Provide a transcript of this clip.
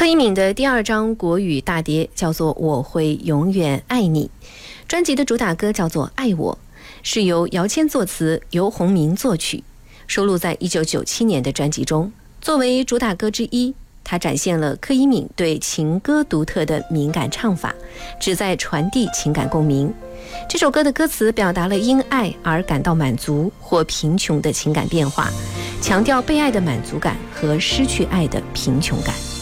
柯以敏的第2张国语大碟叫做《我会永远爱你》，专辑的主打歌叫做《爱我》，是由姚谦作词，由洪明作曲，收录在1997年的专辑中。作为主打歌之一，它展现了柯以敏对情歌独特的敏感唱法，旨在传递情感共鸣。这首歌的歌词表达了因爱而感到满足或贫穷的情感变化，强调被爱的满足感和失去爱的贫穷感。